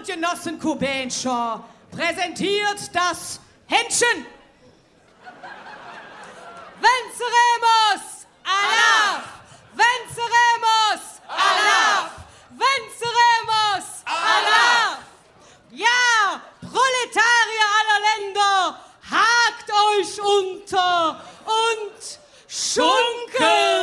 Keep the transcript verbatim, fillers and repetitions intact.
und Genossen Kubenscher präsentiert das Händchen. Venceremos! Allah! Venceremos! Allah! Venceremos! Allah! Ja, Proletarier aller Länder, hakt euch unter und schunkelt!